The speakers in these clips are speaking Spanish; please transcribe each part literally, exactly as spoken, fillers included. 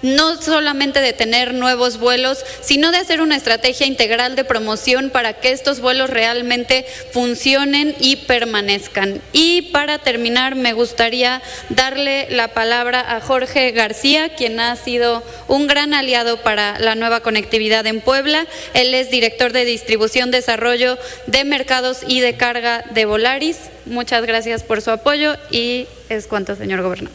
no solamente de tener nuevos vuelos, sino de hacer una estrategia integral de promoción para que estos vuelos realmente funcionen y permanezcan. Y para terminar, me gustaría darle la palabra a Jorge García, quien ha sido un gran aliado para la nueva conectividad en Puebla. Él es director de distribución, desarrollo de mercados y de carga de Volaris. Muchas gracias por su apoyo y es cuanto, señor gobernador.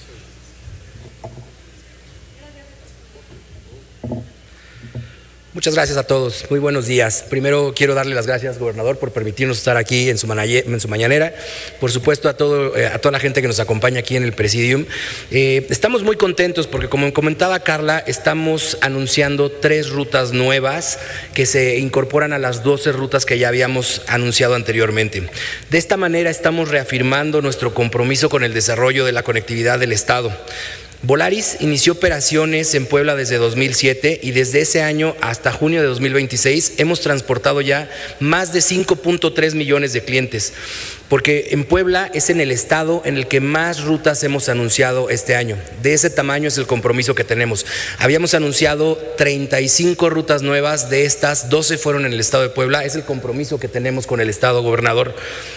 Muchas gracias a todos, muy buenos días. Primero quiero darle las gracias, gobernador, por permitirnos estar aquí en su, en su mañanera. Por supuesto a, todo, eh, a toda la gente que nos acompaña aquí en el Presidium. Eh, estamos muy contentos porque, como comentaba Carla, estamos anunciando tres rutas nuevas que se incorporan a las doce rutas que ya habíamos anunciado anteriormente. De esta manera estamos reafirmando nuestro compromiso con el desarrollo de la conectividad del Estado. Volaris inició operaciones en Puebla desde dos mil siete y desde ese año hasta junio de dos mil veintiséis hemos transportado ya más de cinco punto tres millones de clientes, porque en Puebla es en el estado en el que más rutas hemos anunciado este año. De ese tamaño es el compromiso que tenemos. Habíamos anunciado treinta y cinco rutas nuevas, de estas doce fueron en el estado de Puebla. Es el compromiso que tenemos con el estado, gobernador.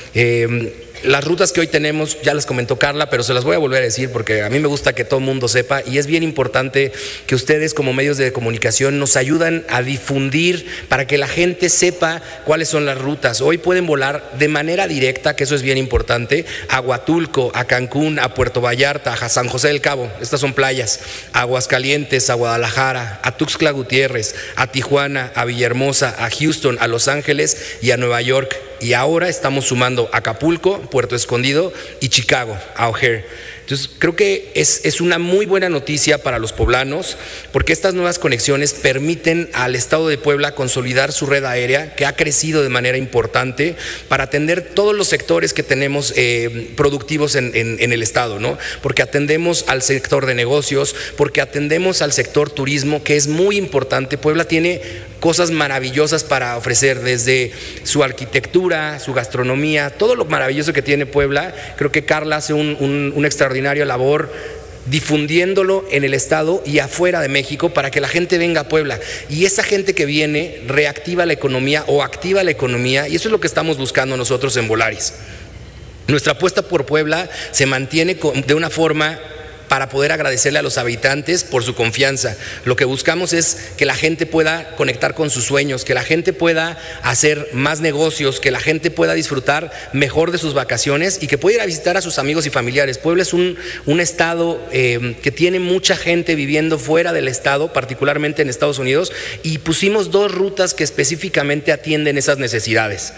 Eh, Las rutas que hoy tenemos, ya las comentó Carla, pero se las voy a volver a decir porque a mí me gusta que todo el mundo sepa y es bien importante que ustedes como medios de comunicación nos ayudan a difundir para que la gente sepa cuáles son las rutas. Hoy pueden volar de manera directa, que eso es bien importante, a Huatulco, a Cancún, a Puerto Vallarta, a San José del Cabo, estas son playas, a Aguascalientes, a Guadalajara, a Tuxtla Gutiérrez, a Tijuana, a Villahermosa, a Houston, a Los Ángeles y a Nueva York. Y ahora estamos sumando Acapulco, Puerto Escondido y Chicago, a O'Hare. Entonces, creo que es, es una muy buena noticia para los poblanos, porque estas nuevas conexiones permiten al estado de Puebla consolidar su red aérea, que ha crecido de manera importante, para atender todos los sectores que tenemos eh, productivos en, en, en el estado, ¿no? Porque atendemos al sector de negocios, porque atendemos al sector turismo, que es muy importante. Puebla tiene cosas maravillosas para ofrecer, desde su arquitectura, su gastronomía, todo lo maravilloso que tiene Puebla. Creo que Carla hace un, un, un extraordinaria labor difundiéndolo en el estado y afuera de México para que la gente venga a Puebla, y esa gente que viene reactiva la economía o activa la economía, y eso es lo que estamos buscando nosotros en Volaris. Nuestra apuesta por Puebla se mantiene de una forma para poder agradecerle a los habitantes por su confianza. Lo que buscamos es que la gente pueda conectar con sus sueños, que la gente pueda hacer más negocios, que la gente pueda disfrutar mejor de sus vacaciones y que pueda ir a visitar a sus amigos y familiares. Puebla es un, un estado eh, que tiene mucha gente viviendo fuera del estado, particularmente en Estados Unidos, y pusimos dos rutas que específicamente atienden esas necesidades.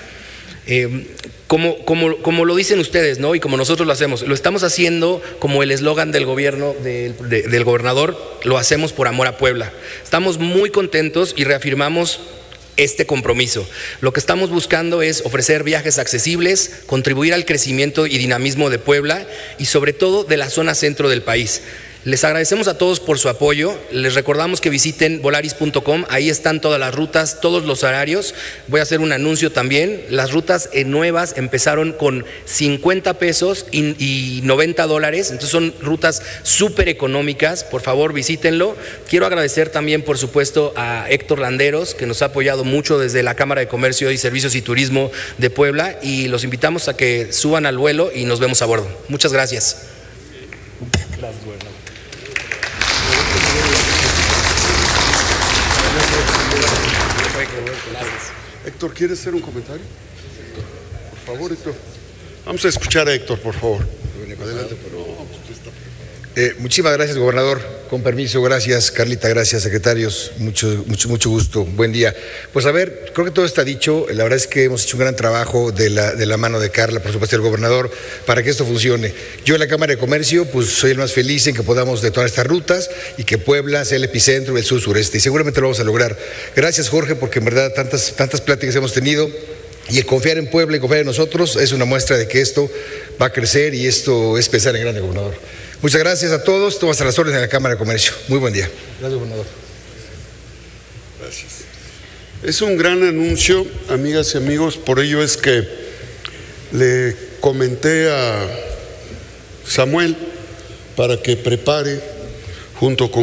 Eh, como, como, como lo dicen ustedes, ¿no? Y como nosotros lo hacemos, lo estamos haciendo como el eslogan del gobierno de, de, del gobernador, lo hacemos por amor a Puebla. Estamos muy contentos y reafirmamos este compromiso. Lo que estamos buscando es ofrecer viajes accesibles, contribuir al crecimiento y dinamismo de Puebla y sobre todo de la zona centro del país. Les agradecemos a todos por su apoyo. Les recordamos que visiten volaris punto com, ahí están todas las rutas, todos los horarios. Voy a hacer un anuncio también. Las rutas nuevas empezaron con cincuenta pesos y, y noventa dólares, entonces son rutas súper económicas. Por favor, visítenlo. Quiero agradecer también, por supuesto, a Héctor Landeros, que nos ha apoyado mucho desde la Cámara de Comercio y Servicios y Turismo de Puebla, y los invitamos a que suban al vuelo y nos vemos a bordo. Muchas gracias. Gracias, bueno. Héctor, ¿quieres hacer un comentario? Por favor, Héctor. Vamos a escuchar a Héctor, por favor. Adelante. Eh, muchísimas gracias, gobernador. Con permiso, gracias, Carlita, gracias, secretarios. Mucho, mucho, mucho gusto. Buen día. Pues a ver, creo que todo está dicho. La verdad es que hemos hecho un gran trabajo de la, de la mano de Carla, por supuesto, del gobernador, para que esto funcione. Yo en la Cámara de Comercio, pues soy el más feliz en que podamos detonar estas rutas y que Puebla sea el epicentro del sur-sureste. Y seguramente lo vamos a lograr. Gracias, Jorge, porque en verdad tantas, tantas pláticas hemos tenido. Y el confiar en Puebla y confiar en nosotros es una muestra de que esto va a crecer y esto es pensar en grande, gobernador. Muchas gracias a todos. Tomas a las órdenes de la Cámara de Comercio. Muy buen día. Gracias, gobernador. Gracias. Es un gran anuncio, amigas y amigos. Por ello es que le comenté a Samuel para que prepare junto con